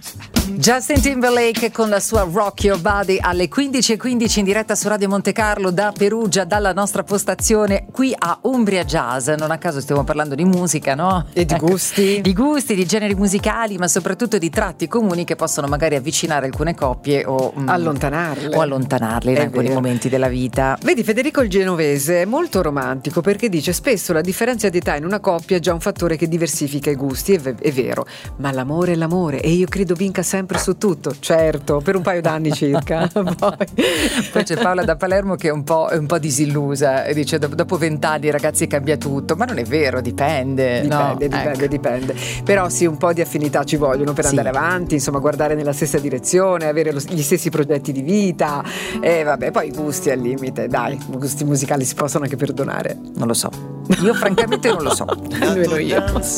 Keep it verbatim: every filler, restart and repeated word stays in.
Justin Timberlake con la sua Rock Your Body alle quindici e quindici in diretta su Radio Monte Carlo da Perugia, dalla nostra postazione qui a Umbria Jazz. Non a caso stiamo parlando di musica, no? E di gusti. Di gusti, di generi musicali, ma soprattutto di tratti comuni che possono magari avvicinare alcune coppie o mm, allontanarle o allontanarle in È alcuni vero. momenti della vita. Vedi, Federico il Genovese è molto romantico perché dice: spesso la differenza di età in una coppia è già un fattore che diversifica i gusti. È, v- è vero, ma l'amore è l'amore e io credo vinca sempre su tutto. Certo, per un paio d'anni circa. Poi. Poi c'è Paola da Palermo che è un po', è un po' disillusa e dice: dopo vent'anni ragazzi cambia tutto. Ma non è vero, dipende. Dipende, no? dipende, ecco. dipende. Però sì, un po' di affinità ci vogliono per Sì. andare avanti, insomma, guardare nella stessa direzione, avere lo- gli stessi progetti di vita. E vabbè, poi i gusti al limite, dai, i gusti musicali si possono anche perdonare. Non lo so. Io francamente non lo so. Almeno io.